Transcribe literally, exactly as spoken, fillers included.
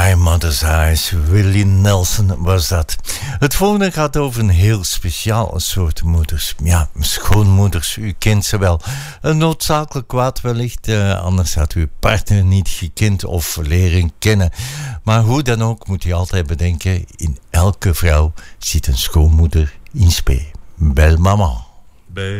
My Mother's Eyes, Willie Nelson was dat. Het volgende gaat over een heel speciaal soort moeders. Ja, schoonmoeders, u kent ze wel. Een noodzakelijk kwaad wellicht, uh, anders had uw partner niet gekend of leren kennen. Maar hoe dan ook moet u altijd bedenken, in elke vrouw zit een schoonmoeder in spe. Belle maman.